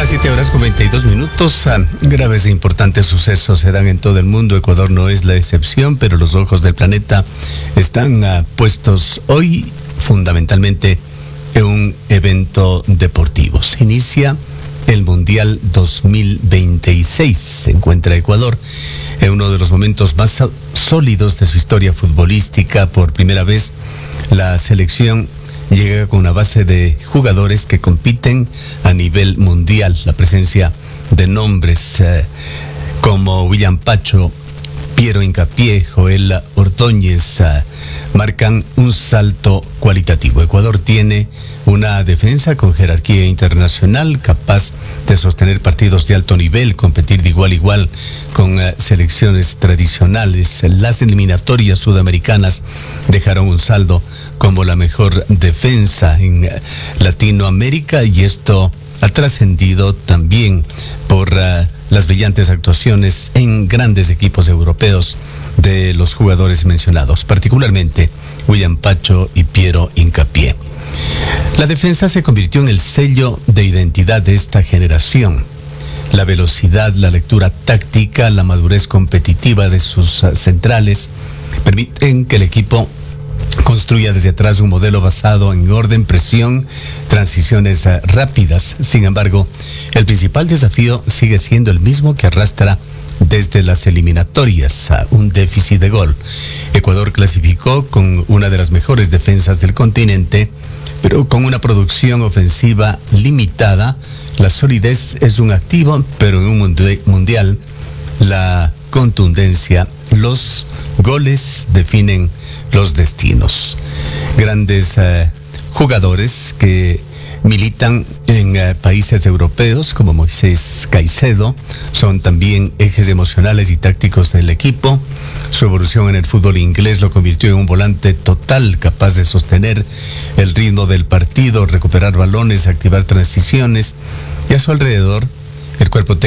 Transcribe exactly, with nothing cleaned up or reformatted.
las siete horas con veintidós minutos. Ah, graves e importantes sucesos se dan en todo el mundo. Ecuador no es la excepción, pero los ojos del planeta están ah, puestos hoy fundamentalmente en un evento deportivo. Se inicia el Mundial dos mil veintiséis. Se encuentra Ecuador en uno de los momentos más sólidos de su historia futbolística. Por primera vez, la selección llega con una base de jugadores que compiten a nivel mundial. La presencia de nombres eh, como William Pacho, Piero Hincapié, Joel Ordóñez eh, marcan un salto cualitativo. Ecuador tiene una defensa con jerarquía internacional, capaz de sostener partidos de alto nivel, competir de igual a igual con uh, selecciones tradicionales. Las eliminatorias sudamericanas dejaron un saldo como la mejor defensa en uh, Latinoamérica, y esto ha trascendido también por uh, las brillantes actuaciones en grandes equipos europeos de los jugadores mencionados, particularmente William Pacho y Piero Hincapié. La defensa se convirtió en el sello de identidad de esta generación. La velocidad, la lectura táctica, la madurez competitiva de sus uh, centrales permiten que el equipo construya desde atrás un modelo basado en orden, presión, transiciones uh, rápidas. Sin embargo, el principal desafío sigue siendo el mismo que arrastra desde las eliminatorias, a un déficit de gol. Ecuador clasificó con una de las mejores defensas del continente, pero con una producción ofensiva limitada. La solidez es un activo, pero en un mundial la contundencia, los goles definen los destinos. Grandes eh, jugadores que militan en uh, países europeos como Moisés Caicedo son también ejes emocionales y tácticos del equipo. Su evolución en el fútbol inglés lo convirtió en un volante total, capaz de sostener el ritmo del partido, recuperar balones, activar transiciones, y a su alrededor el cuerpo técnico